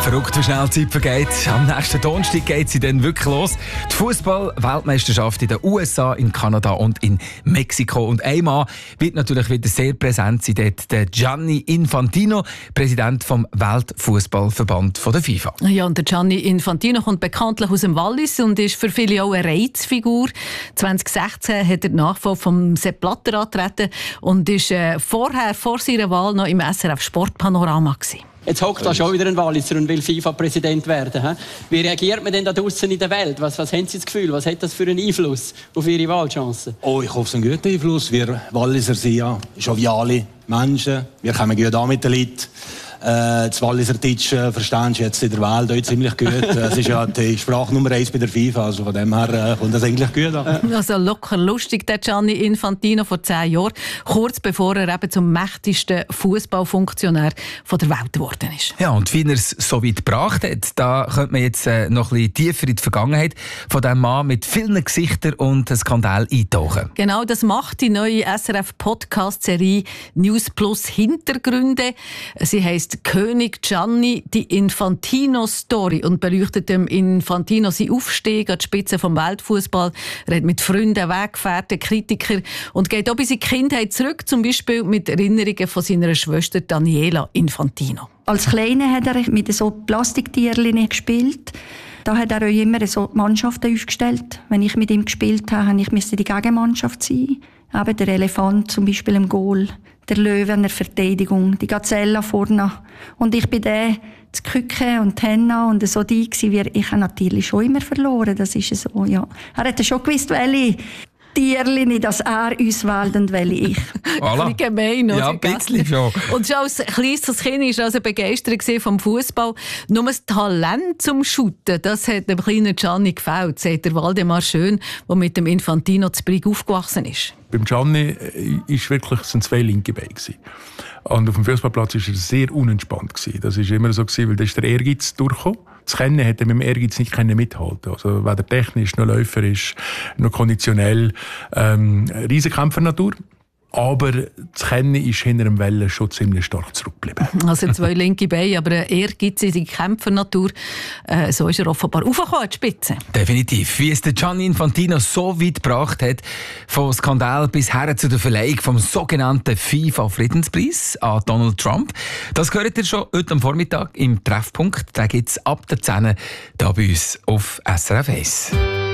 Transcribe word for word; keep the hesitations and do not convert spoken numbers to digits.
Verrückt, wie schnell die Zeit vergeht. Am nächsten Donnerstag geht sie dann wirklich los. Die Fußball-Weltmeisterschaft in den U S A, in Kanada und in Mexiko. Und ein Mann wird natürlich wieder sehr präsent sein, dort der Gianni Infantino, Präsident vom Weltfußballverband der FIFA. Ja, und der Gianni Infantino kommt bekanntlich aus dem Wallis und ist für viele auch eine Reizfigur. zwanzig sechzehn hat er die Nachfolge von Sepp Blatter angetreten und ist äh, vorher, vor seiner Wahl, noch im S R F Sportpanorama gewesen. Jetzt hockt da schon wieder ein Walliser und will FIFA-Präsident werden. He? Wie reagiert man denn da draussen in der Welt? Was, was haben Sie das Gefühl? Was hat das für einen Einfluss auf Ihre Wahlchancen? Oh, ich hoffe, es ist ein guter Einfluss. Wir Walliser sind ja joviale Menschen. Wir kommen gut an mit den Leuten. Äh, das Walliser Deutsch äh, verstehst du jetzt in der Welt auch ziemlich gut. Es ist ja die Sprache Nummer eins bei der FIFA, also von dem her äh, kommt das eigentlich gut an. Also locker lustig, der Gianni Infantino vor zehn Jahren, kurz bevor er eben zum mächtigsten Fußballfunktionär der Welt geworden ist. Ja, und wie er es so weit gebracht hat, da könnte man jetzt äh, noch ein bisschen tiefer in die Vergangenheit von diesem Mann mit vielen Gesichtern und Skandal eintauchen. Genau, das macht die neue S R F-Podcast-Serie News Plus Hintergründe. Sie heisst König Gianni, die Infantino-Story, und beleuchtet dem Infantino seinen Aufstieg an die Spitze vom Weltfußball, redet mit Freunden, Weggefährten, Kritikern und geht auch bis in die Kindheit zurück, zum Beispiel mit Erinnerungen von seiner Schwester Daniela Infantino. Als Kleiner hat er mit so Plastiktierchen gespielt. Da hat er auch immer so Mannschaften aufgestellt. Wenn ich mit ihm gespielt habe, musste ich die Gegenmannschaft sein. Eben der Elefant zum Beispiel im Goal, der Löwe in der Verteidigung, die Gazelle vorne. Und ich bin der, das Küken und die Henna und so die gewesen. Ich habe natürlich schon immer verloren, das ist so, ja. Er hat schon gewusst, welche Tierchen, dass er uns wählt und welche ich. Voilà. Ein bisschen gemein, oder? Ja, ein bisschen schon. Und schon als kleines Kind war er also begeistert vom Fußball. Nur das Talent zum Shooten, das hat dem kleinen Gianni gefällt, sagt der Waldemar Schön, der mit dem Infantino zu Brig aufgewachsen ist. Beim Gianni ist wirklich, sind zwei linke Beine. Und auf dem Fußballplatz war er sehr unentspannt. Das war immer so, weil da ist der Ehrgeiz durchgekommen. Das Kennen hat er mit dem Ehrgeiz nicht mithalten. Also weder technisch, noch läuferisch, noch konditionell. Ähm, Riesenkämpfernatur. Aber das Kennen ist hinter dem Wellen schon ziemlich stark zurückgeblieben. Also zwei linke Beine, aber eine ehrgeizige Kämpfernatur. Äh, so ist er offenbar aufgekommen, die Spitze. Definitiv. Wie es der Gianni Infantino so weit gebracht hat, vom Skandal bis her zu der Verleihung vom sogenannten FIFA-Friedenspreis an Donald Trump, das hört ihr schon heute am Vormittag im Treffpunkt. Den gibt es ab der zehn hier bei uns auf S R F eins.